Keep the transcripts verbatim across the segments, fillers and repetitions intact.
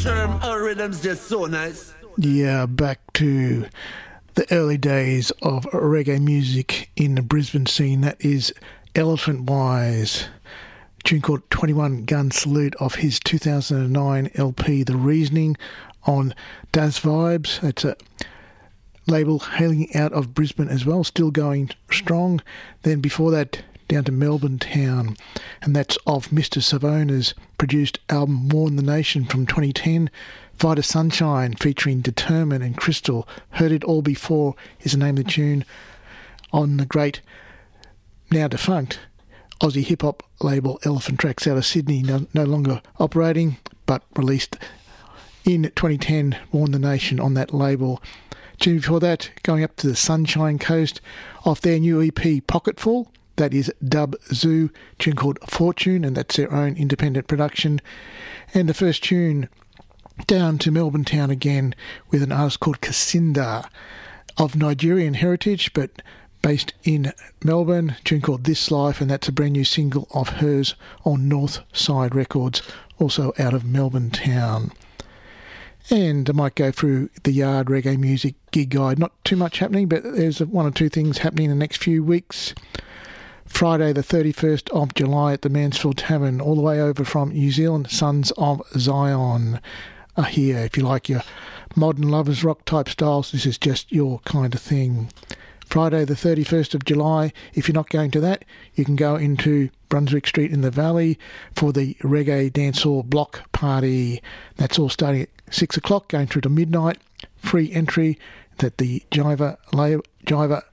Sherm, our rhythm's just so nice. Yeah, back to the early days of reggae music in the Brisbane scene. That is Elephant Wise, a tune called twenty-one Gun Salute off his two thousand nine L P The Reasoning on Das Vibes. That's a label hailing out of Brisbane as well, still going strong. Then before that, down to Melbourne town, and that's of Mister Savona's produced album Warn the Nation from twenty ten. Vita Sunshine featuring Determine and Crystal. Heard It All Before is the name of the tune on the great, now defunct, Aussie hip-hop label Elephant Tracks out of Sydney, no, no longer operating, but released in twenty ten, Warn the Nation on that label. Tune before that, going up to the Sunshine Coast, off their new E P Pocketful. That is Dub Zoo, tune called Fortune, and that's their own independent production. And the first tune, down to Melbourne town again, with an artist called Kasinda, of Nigerian heritage, but based in Melbourne, tune called This Life, and that's a brand new single of hers on North Side Records, also out of Melbourne town. And I might go through the Yard Reggae Music gig guide. Not too much happening, but there's one or two things happening in the next few weeks. Friday the thirty-first of July at the Mansfield Tavern, all the way over from New Zealand, Sons of Zion are here. If you like your modern lovers rock type styles, this is just your kind of thing. Friday the thirty-first of July, if you're not going to that, you can go into Brunswick Street in the Valley for the Reggae Dancehall Block Party. That's all starting at six o'clock, going through to midnight. Free entry at the Jiva, Jiva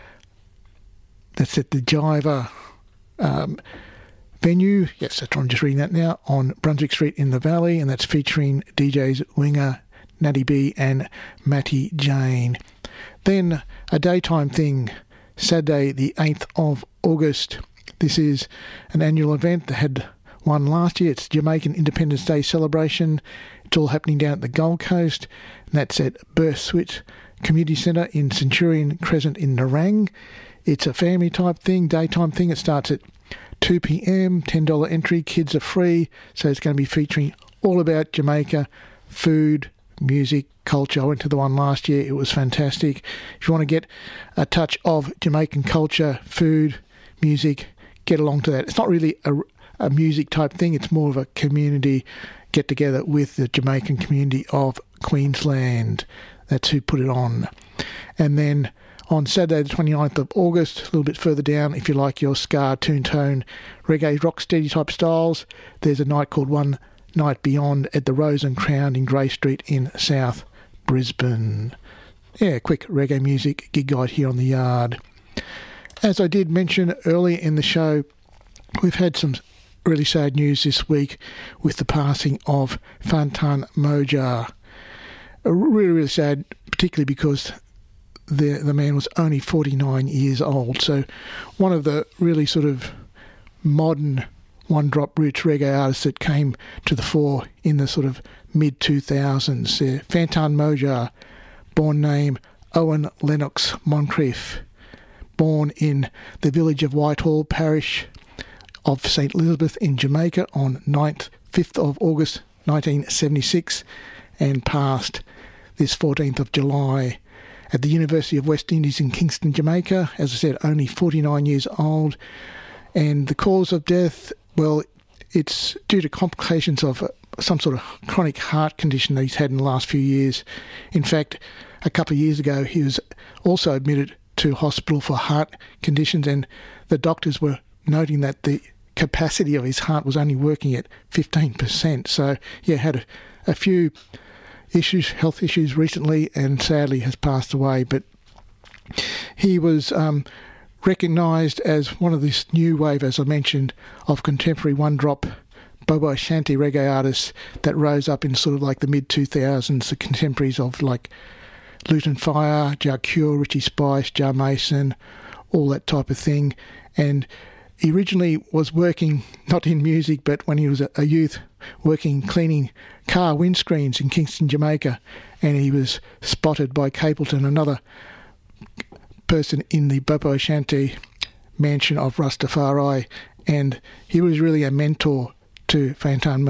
That's at the Jiva um, venue. Yes, that's right, I'm just reading that now, on Brunswick Street in the Valley, and that's featuring D Js Winger, Natty B and Matty Jane. Then a daytime thing, Saturday the eighth of August. This is an annual event that had one last year. It's Jamaican Independence Day celebration. It's all happening down at the Gold Coast, and that's at Burswit Community Centre in Centurion Crescent in Nerang. It's a family type thing, daytime thing. It starts at two p.m, ten dollars entry, kids are free, so it's going to be featuring all about Jamaica, food, music, culture. I went to the one last year, it was fantastic. If you want to get a touch of Jamaican culture, food, music, get along to that. It's not really a, a music type thing, it's more of a community get together with the Jamaican community of Queensland. That's who put it on. And then on Saturday the twenty-ninth of August, a little bit further down, if you like your ska, tune tone, reggae, rocksteady type styles, there's a night called One Night Beyond at the Rose and Crown in Grey Street in South Brisbane. Yeah, quick reggae music gig guide here on the Yard. As I did mention earlier in the show, we've had some really sad news this week with the passing of Fantan Mojah. Really, really sad, particularly because the the man was only forty-nine years old. So one of the really sort of modern one-drop roots reggae artists that came to the fore in the sort of mid two thousands. Uh, Fantan Mojah, born name Owen Lennox Moncrief, born in the village of Whitehall, parish of Saint Elizabeth in Jamaica on ninth, fifth of August nineteen seventy-six, and passed this fourteenth of July at the University of West Indies in Kingston, Jamaica. As I said, only forty-nine years old. And the cause of death, well, it's due to complications of some sort of chronic heart condition that he's had in the last few years. In fact, a couple of years ago, he was also admitted to hospital for heart conditions, and the doctors were noting that the capacity of his heart was only working at fifteen percent. So, yeah, had a, a few issues, health issues recently, and sadly has passed away. But he was um, recognised as one of this new wave, as I mentioned, of contemporary one-drop Bobo Ashanti reggae artists that rose up in sort of like the mid two thousands, the contemporaries of like Luton Fire, Jah Cure, Richie Spice, Jar Mason, all that type of thing. And he originally was working, not in music, but when he was a, a youth, working cleaning car windscreens in Kingston, Jamaica, and he was spotted by Capleton, another person in the Bobo Ashanti mansion of Rastafari, and he was really a mentor to Fantan